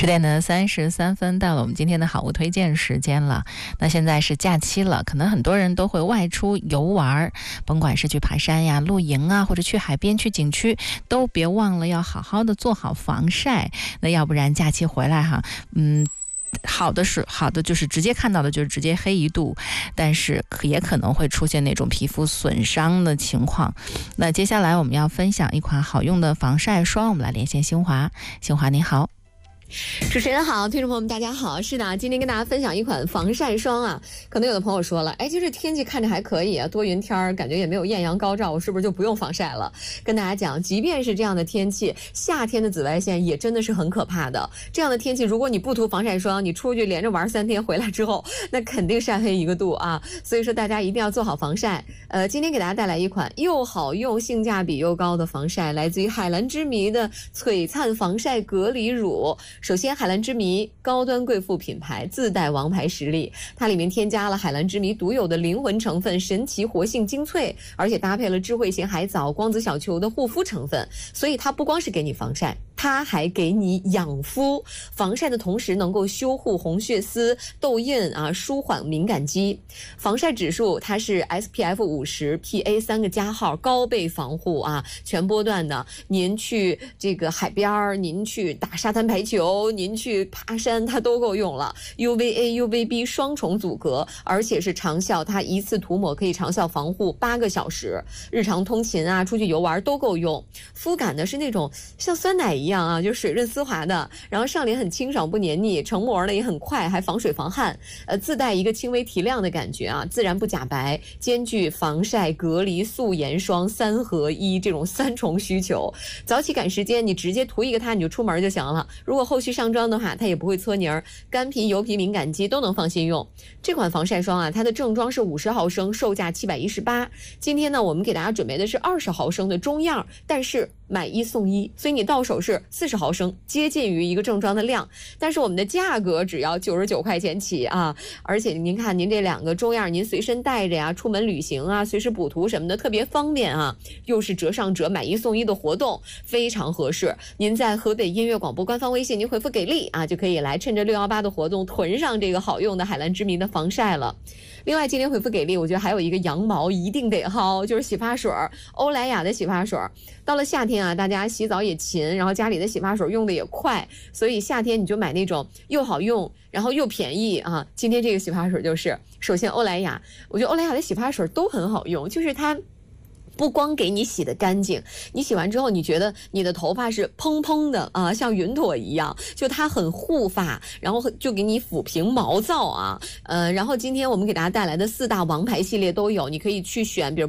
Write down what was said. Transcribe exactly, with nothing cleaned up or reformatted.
十点的三十三分，到了我们今天的好物推荐时间了。那现在是假期了，可能很多人都会外出游玩，甭管是去爬山呀、露营啊，或者去海边、去景区，都别忘了要好好的做好防晒。那要不然假期回来哈，嗯。好的是好的，就是直接看到的就是直接黑一度，但是也可能会出现那种皮肤损伤的情况。那接下来我们要分享一款好用的防晒霜，我们来连线新华。新华你好。 主持人好，听众朋友们大家好。是的，今天跟大家分享一款防晒霜啊。可能有的朋友说了，哎，其实天气看着还可以啊，多云天儿，感觉也没有艳阳高照，我是不是就不用防晒了？跟大家讲，即便是这样的天气，夏天的紫外线也真的是很可怕的。这样的天气，如果你不涂防晒霜，你出去连着玩三天回来之后，那肯定晒黑一个度啊。所以说大家一定要做好防晒。呃，今天给大家带来一款又好用、性价比又高的防晒，来自于海蓝之谜的璀璨防晒隔离乳。首先，海蓝之谜高端贵妇品牌，自带王牌实力，它里面添加了海蓝之谜独有的灵魂成分神奇活性精粹，而且搭配了智慧型海藻、光子小球的护肤成分，所以它不光是给你防晒，它还给你养肤。防晒的同时能够修护红血丝、痘印啊，舒缓敏感肌。防晒指数它是 S P F 五十 P A 三个加号，高倍防护啊，全波段的。您去这个海边，您去打沙滩排球，您去爬山，它都够用了。U V A U V B 双重阻隔，而且是长效，它一次涂抹可以长效防护八个小时，日常通勤啊，出去游玩都够用。肤感呢是那种像酸奶一样啊，就水润丝滑的，然后上脸很清爽不黏腻，成膜呢也很快，还防水防汗，呃，自带一个轻微提亮的感觉啊，自然不假白，兼具防晒、隔离、素颜霜三合一这种三重需求。早起赶时间，你直接涂一个它你就出门就行了。如果后续上妆的话，它也不会搓泥儿，干皮、油皮、敏感肌都能放心用。这款防晒霜啊，它的正装是五十毫升，售价七百一十八。今天呢，我们给大家准备的是二十毫升的中样，但是买一送一，所以你到手是四十毫升，接近于一个正装的量，但是我们的价格只要九十九块钱起啊！而且您看，您这两个中样，您随身带着呀，出门旅行啊，随时补涂什么的，特别方便啊！又是折上折，买一送一的活动，非常合适。您在河北音乐广播官方微信，您回复给力啊，就可以来趁着六一八的活动囤上这个好用的海蓝之谜的防晒了。另外，今天回复给力，我觉得还有一个羊毛一定得薅，就是洗发水，欧莱雅的洗发水。到了夏天啊，大家洗澡也勤，然后家里的洗发水用的也快，所以夏天你就买那种又好用，然后又便宜啊。今天这个洗发水就是，首先欧莱雅，我觉得欧莱雅的洗发水都很好用，就是它不光给你洗得干净，你洗完之后你觉得你的头发是蓬蓬的啊，像云朵一样，就它很护发，然后就给你抚平毛躁啊。呃，然后今天我们给大家带来的四大王牌系列都有，你可以去选，比如